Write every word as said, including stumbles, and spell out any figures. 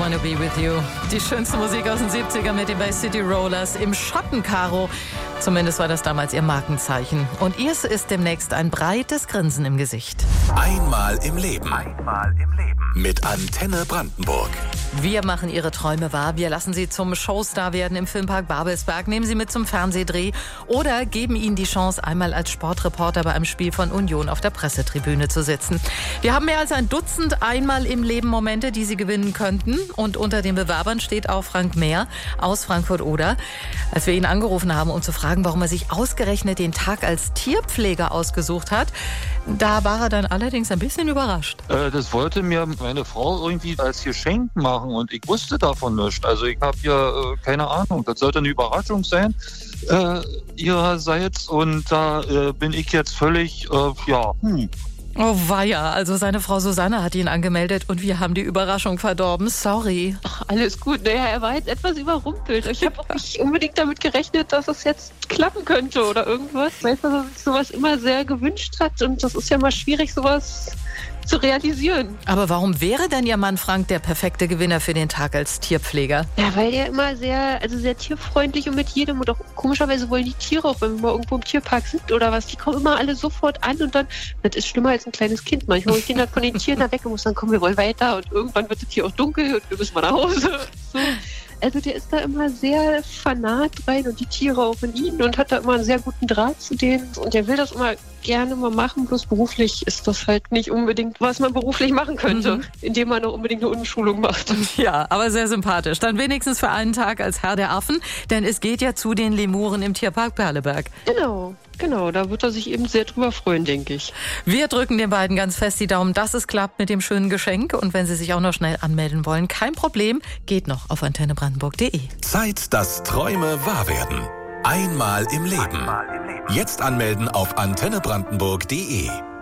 Wanna Be With You. Die schönste Musik aus den siebzigern mit den Bay City Rollers im Schottenkaro. Zumindest war das damals ihr Markenzeichen. Und ihrs ist demnächst ein breites Grinsen im Gesicht. Einmal im Leben. Einmal im Leben. Mit Antenne Brandenburg. Wir machen ihre Träume wahr. Wir lassen sie zum Showstar werden im Filmpark Babelsberg, nehmen sie mit zum Fernsehdreh oder geben ihnen die Chance, einmal als Sportreporter bei einem Spiel von Union auf der Pressetribüne zu sitzen. Wir haben mehr als ein Dutzend Einmal im Leben Momente, die sie gewinnen könnten. Und unter den Bewerbern steht auch Frank Mehr aus Frankfurt-Oder. Als wir ihn angerufen haben, um zu fragen, warum er sich ausgerechnet den Tag als Tierpfleger ausgesucht hat, da war er dann allerdings ein bisschen überrascht. Äh, das wollte mir meine Frau irgendwie als Geschenk machen und ich wusste davon nichts. Also ich habe ja äh, keine Ahnung. Das sollte eine Überraschung sein äh, ihrerseits und da äh, bin ich jetzt völlig, äh, ja, hm. Oh weia, also seine Frau Susanne hat ihn angemeldet und wir haben die Überraschung verdorben. Sorry. Ach, alles gut. Naja, er war jetzt etwas überrumpelt. Ich habe auch nicht unbedingt damit gerechnet, dass es jetzt klappen könnte oder irgendwas. Ich weiß, dass er sich sowas immer sehr gewünscht hat und das ist ja mal schwierig, sowas zu realisieren. Aber warum wäre denn Ihr Mann Frank der perfekte Gewinner für den Tag als Tierpfleger? Ja, weil er immer sehr, also sehr tierfreundlich und mit jedem und auch komischerweise wollen die Tiere auch, wenn wir mal irgendwo im Tierpark sind oder was, die kommen immer alle sofort an und dann, das ist schlimmer als ein kleines Kind. Manchmal hole ich den dann von den Tieren da weg und muss dann, komm, wir wollen weiter und irgendwann wird es hier auch dunkel und wir müssen mal nach Hause. So. Also der ist da immer sehr fanat rein und die Tiere auch in ihn und hat da immer einen sehr guten Draht zu denen und der will das immer gerne mal machen, bloß beruflich ist das halt nicht unbedingt, was man beruflich machen könnte, mhm. indem man noch unbedingt eine Umschulung macht. Ja, aber sehr sympathisch. Dann wenigstens für einen Tag als Herr der Affen, denn es geht ja zu den Lemuren im Tierpark Perleberg. Genau. Genau, da wird er sich eben sehr drüber freuen, denke ich. Wir drücken den beiden ganz fest die Daumen, dass es klappt mit dem schönen Geschenk. Und wenn Sie sich auch noch schnell anmelden wollen, kein Problem, geht noch auf antenne brandenburg punkt de. Zeit, dass Träume wahr werden. Einmal im Leben. Einmal im Leben. Jetzt anmelden auf antenne brandenburg punkt de.